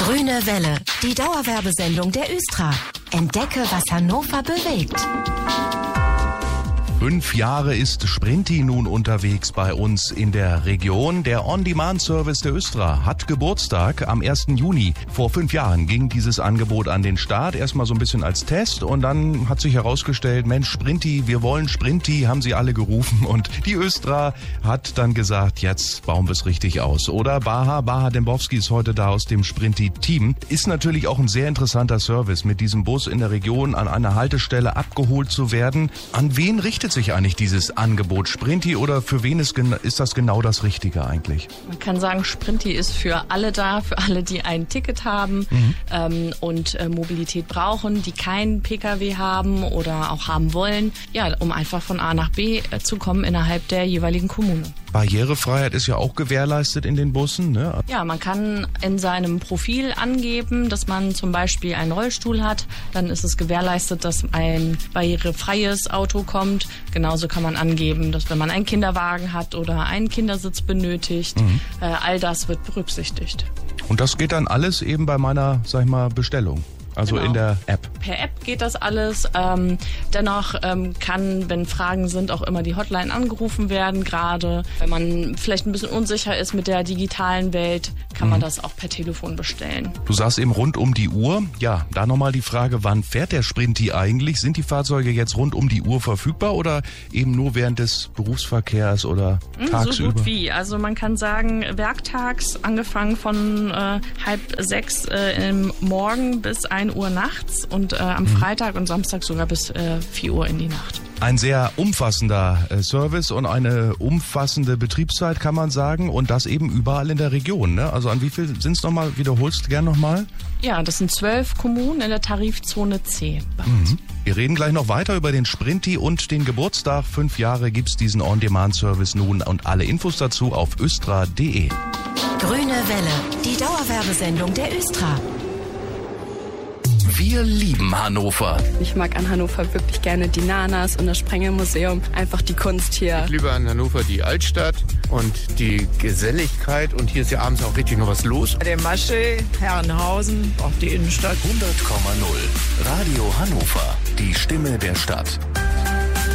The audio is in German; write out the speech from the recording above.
Grüne Welle, die Dauerwerbesendung der Östra. Entdecke, was Hannover bewegt. 5 Jahre ist Sprinti nun unterwegs bei uns in der Region. Der On-Demand-Service der Östra hat Geburtstag am 1. Juni. Vor 5 Jahren ging dieses Angebot an den Start. Erstmal so ein bisschen als Test und dann hat sich herausgestellt, Mensch, Sprinti, wir wollen Sprinti, haben sie alle gerufen. Und die Östra hat dann gesagt, jetzt bauen wir es richtig aus. Oder Baha Dembowski ist heute da aus dem Sprinti-Team. Ist natürlich auch ein sehr interessanter Service, mit diesem Bus in der Region an einer Haltestelle abgeholt zu werden. An wen richtet sich eigentlich dieses Angebot Sprinti oder für wen ist das genau das Richtige eigentlich? Man kann sagen, Sprinti ist für alle da, für alle, die ein Ticket haben und Mobilität brauchen, die keinen Pkw haben oder auch haben wollen, ja, um einfach von A nach B zu kommen innerhalb der jeweiligen Kommune. Barrierefreiheit ist ja auch gewährleistet in den Bussen, ne? Ja, man kann in seinem Profil angeben, dass man zum Beispiel einen Rollstuhl hat. Dann ist es gewährleistet, dass ein barrierefreies Auto kommt. Genauso kann man angeben, dass wenn man einen Kinderwagen hat oder einen Kindersitz benötigt, all das wird berücksichtigt. Und das geht dann alles eben bei meiner, sag ich mal, Bestellung. Also genau. In der App. Per App geht das alles. Dennoch kann, wenn Fragen sind, auch immer die Hotline angerufen werden. Gerade wenn man vielleicht ein bisschen unsicher ist mit der digitalen Welt, kann man das auch per Telefon bestellen. Du sagst eben rund um die Uhr. Ja, da nochmal die Frage, wann fährt der Sprinti eigentlich? Sind die Fahrzeuge jetzt rund um die Uhr verfügbar oder eben nur während des Berufsverkehrs oder tagsüber? So gut wie. Also man kann sagen, werktags angefangen von 5:30 im Morgen bis 1 Uhr nachts und am Freitag und Samstag sogar bis 4 Uhr in die Nacht. Ein sehr umfassender Service und eine umfassende Betriebszeit, kann man sagen, und das eben überall in der Region, ne? Also an wie viel sind es nochmal? Wiederholst du gern nochmal? Ja, das sind 12 Kommunen in der Tarifzone C bei uns. Wir reden gleich noch weiter über den Sprinti und den Geburtstag. 5 Jahre gibt's diesen On-Demand-Service nun und alle Infos dazu auf östra.de. Grüne Welle, die Dauerwerbesendung der Östra. Wir lieben Hannover. Ich mag an Hannover wirklich gerne die Nanas und das Sprengelmuseum, einfach die Kunst hier. Ich liebe an Hannover die Altstadt und die Geselligkeit und hier ist ja abends auch richtig noch was los. Der Masche, Herrenhausen, auch die Innenstadt. 100,0 Radio Hannover, die Stimme der Stadt.